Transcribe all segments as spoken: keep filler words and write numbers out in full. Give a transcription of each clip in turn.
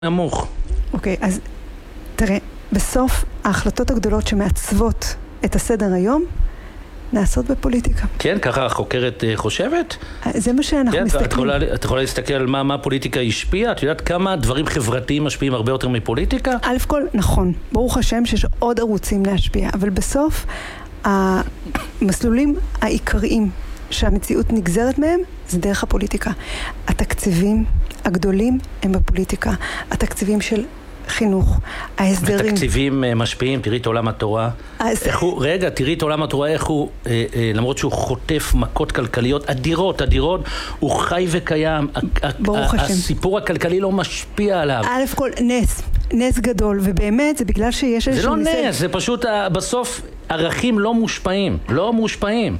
נמוך. אוקיי, אז תראה, בסוף ההחלטות הגדולות שמעצבות את הסדר היום נעשות בפוליטיקה. כן, ככה החוקרת חושבת? זה מה שאנחנו כן, מסתכלים. את יכולה, את יכולה להסתכל על מה, מה הפוליטיקה השפיעה? את יודעת כמה דברים חברתיים משפיעים הרבה יותר מפוליטיקה? א' כל, נכון. ברוך השם שיש עוד ערוצים להשפיע, אבל בסוף המסלולים העיקריים שהמציאות נגזרת מהם זה דרך הפוליטיקה. התקציבים הגדולים הם בפוליטיקה. התקציבים של חינוך, ההסדרים. התקציבים משפיעים, תראי את עולם התורה. איך הוא, רגע, תראי את עולם התורה, איך הוא, אה, אה, למרות שהוא חוטף מכות כלכליות אדירות, אדירות, הוא חי וקיים. ברוך השם. הסיפור הכלכלי לא משפיע עליו. א' כל, נס, נס גדול, ובאמת זה בגלל שיש זה לא ניסיון. נס, זה פשוט בסוף ערכים לא מושפעים, לא מושפעים.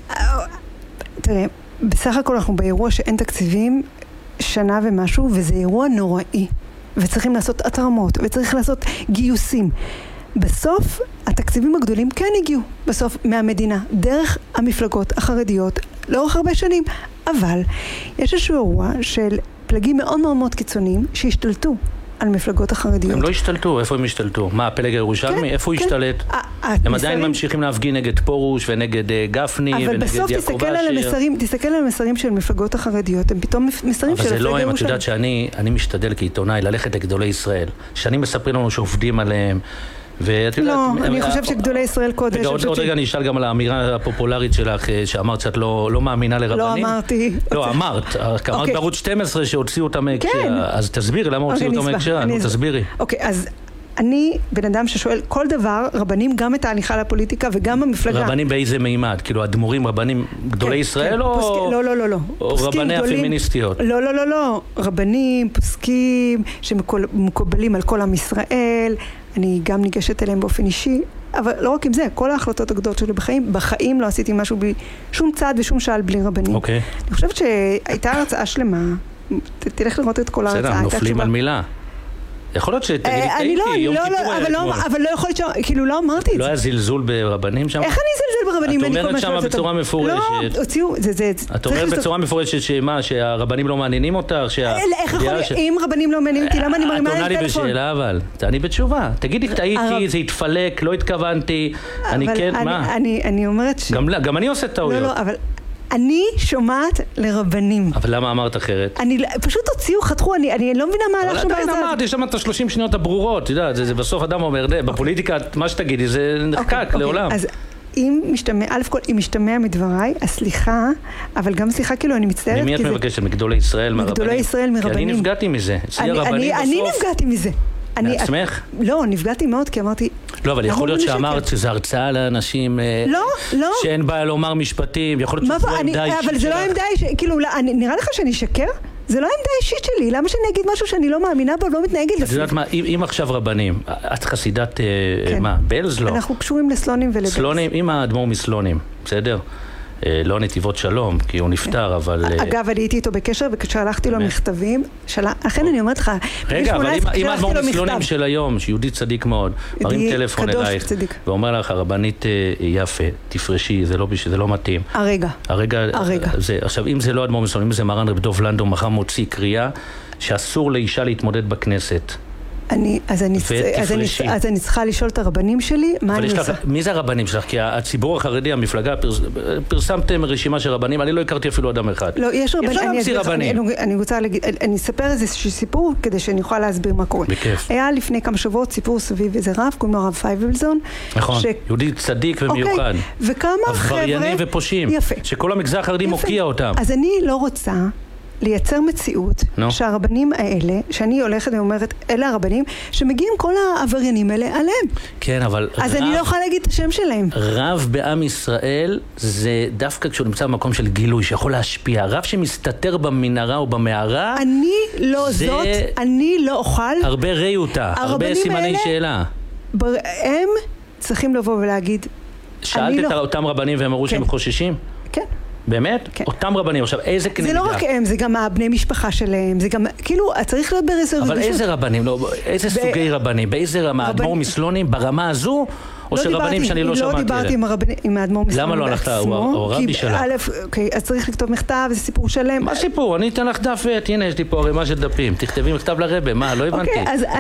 תראה, בסך הכל אנחנו באירוע שאין תקציבים שנה ומשהו, וזה אירוע נוראי. וצריכים לעשות התרמות, וצריך לעשות גיוסים. בסוף, התקציבים הגדולים כן הגיעו, בסוף, מהמדינה, דרך המפלגות החרדיות, לאורך הרבה שנים. אבל יש איזשהו אירוע של פלגים מאוד מאוד מאוד קיצוניים, שהשתלטו על מפלגות החרדיות. הם לא השתלטו, איפה הם השתלטו? מה, הפלג הירושלמי? איפה הוא השתלט? הם עדיין ממשיכים להפגין נגד פורוש ונגד גפני ונגד יעקב אשר. אבל בסוף תסתכל על המסרים, תסתכל על המסרים של מפלגות החרדיות, הם פתאום מסרים של הפלג הירושלמי. אבל זה לא, אם את יודעת שאני משתדל כעיתונאי ללכת לגדולי ישראל, שאני מספרים לנו שעובדים עליהם, לא, אני חושב שגדולי ישראל קודש. עוד רגע אני אשאל גם על האמירה הפופולרית שלך, שאמרת שאת לא מאמינה לרבנים. לא אמרתי. לא, אמרת. אמרת בערוץ שתים עשרה שהוציאו אותם מהקשר. אז תסבירי למה הוציאו אותם מהקשר. נו, תסבירי. אוקיי, אז אני בן אדם ששואל כל דבר, רבנים גם את ההליכה לפוליטיקה וגם המפלגה. רבנים באיזה מימד? כאילו הדמורים רבנים גדולי ישראל או... לא, לא, לא, לא. או רבני הפמיניסטיות? לא, לא, לא, לא. רבנים, פוסקים, שמקובלים על כל עם ישראל. אני גם ניגשת אליהם באופן אישי, אבל לא רק עם זה, כל ההחלטות הגדולות שלי בחיים, בחיים לא עשיתי משהו בלי שום צעד ושום שעל בלי רבנים. אוקיי. אני חושבת שהייתה הרצאה שלמה, תלך לראות את כל ההרצאה. בסדר, נופלים על מילה. יכול להיות שתגידי, טעיתי, יום כיפור היה אתמול. אבל לא יכול להיות ש... כאילו לא אמרתי את זה. לא היה זלזול ברבנים שם? איך אני זלזל ברבנים? את אומרת שם בצורה מפורשת. לא, הוציאו, זה, זה... את אומרת בצורה מפורשת שמה, שהרבנים לא מעניינים אותך? איך יכול להיות? אם רבנים לא מעניינים אותי, למה אני מרימה להם טלפון? את עונה לי בשאלה אבל, תעני בתשובה. תגידי, טעיתי, זה התפלק, לא התכוונתי, אני כן, מה? אני אומרת ש... גם אני עושה טעויות. לא, לא, אבל... אני שומעת לרבנים. אבל למה אמרת אחרת? אני פשוט הוציאו, חתכו, אני, אני לא מבינה מה הלך שם בהרצאה. אבל עדיין אמרת, יש שם את השלושים שניות הברורות, אתה יודע, זה, זה בסוף אדם אומר, בפוליטיקה, מה שתגידי, זה נחקק okay, לעולם. Okay. אז אם משתמע, א' כל, אם משתמע מדבריי, הסליחה, אבל גם סליחה כאילו, אני מצטערת. ממי את מבקשת? מגדולי ישראל, מרבנים? מגדולי ישראל, מרבנים. כי אני נפגעתי מזה. אני, אני, אני נפגעתי מזה. מעצמך? לא, נפגעתי מאוד, כי אמרתי... לא, אבל יכול להיות שאמרת שזה הרצאה לאנשים... לא, לא. שאין בעיה לומר משפטים, יכול להיות שזו עמדה אישית שלך. אבל זה לא עמדה אישית, כאילו, נראה לך שאני אשקר? זה לא עמדה אישית שלי, למה שאני אגיד משהו שאני לא מאמינה בו, לא מתנהגת לפי? את יודעת מה, אם עכשיו רבנים, את חסידת, מה, בלז לא? אנחנו קשורים לסלונים ולבלז. סלונים, אם האדמו"ר מסלונים, בסדר? לא נתיבות שלום, כי הוא נפטר, אבל... אגב, אני הייתי איתו בקשר, וכשהלכתי לו מכתבים, לכן אני אומרת לך... רגע, אבל אם האדמו"ר מסלונים של היום, שיהודי צדיק מאוד, מרים טלפון אלייך, ואומר לך, הרבנית יפה, תפרשי, זה לא מתאים. הרגע. הרגע. עכשיו, אם זה לא האדמו"ר מסלונים, אם זה מרן רב דב לנדאו, מחר מוציא קריאה, שאסור לאישה להתמודד בכנסת. אני, אז, אני, אז, אני, אז אני צריכה לשאול את הרבנים שלי מה אני עושה. מי זה הרבנים שלך? כי הציבור החרדי, המפלגה, פרס, פרסמתם רשימה של רבנים, אני לא הכרתי אפילו אדם אחד. לא, יש רבנים. אפשר להמציא רבנים. אני, אני רוצה להגיד, אני אספר איזשהו סיפור כדי שאני אוכל להסביר מה קורה. בכיף. היה לפני כמה שבועות סיפור סביב איזה רב, קוראים לו הרב פייבלזון. נכון, ש... יהודי צדיק ומיוחד. אוקיי, וכמה חבר'ה... עבריינים ופושעים. יפה. שכל המגזר החרדי מוקיע אותם. אז אני לא רוצה... לייצר מציאות no. שהרבנים האלה, שאני הולכת ואומרת, אלה הרבנים, שמגיעים כל העבריינים האלה עליהם. כן, אבל... אז רב, אני לא יכולה להגיד את השם שלהם. רב בעם ישראל זה דווקא כשהוא נמצא במקום של גילוי, שיכול להשפיע. רב שמסתתר במנהרה או במערה... אני לא זה זאת, אני לא אוכל... הרבה ראיותה, הרבה סימני האלה, שאלה. בר... הם צריכים לבוא ולהגיד... שאלת את לא... אותם רבנים והם אמרו כן. שהם חוששים? כן. באמת? כן. אותם רבנים, עכשיו, איזה קנה זה לא רק הם, זה גם הבני משפחה שלהם, זה גם, כאילו, צריך להיות באיזה רגישות. אבל איזה רבנים, לא, איזה ב... סוגי רבנים, באיזה רמה, רבנים... אדמו"ר מסלונים, ברמה הזו, או שרבנים שאני לא שמעתי. לא דיברתי עם האדמו"ר מספרד בעצמו. למה לא הלכת? הוא הרבי שלך. כי אז צריך לכתוב מכתב, זה סיפור שלם. מה סיפור? אני אתן לך דף ועט, הנה יש לי פה ערימה של דפים. תכתבי מכתב לרבי, מה? לא הבנתי.